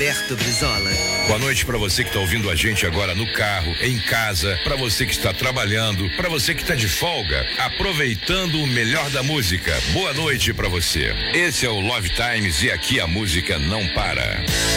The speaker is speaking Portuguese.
Roberto Brizola. Boa noite para você que está ouvindo a gente agora no carro, em casa, para você que está trabalhando, para você que está de folga, aproveitando o melhor da música. Boa noite para você. Esse é o Love Times e aqui a música não para.